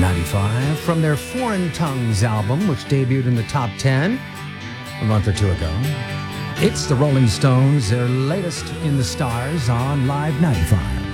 95 from their Foreign Tongues album, which debuted in the top 10 a month or two ago. It's the Rolling Stones, their latest in the stars on Live 95.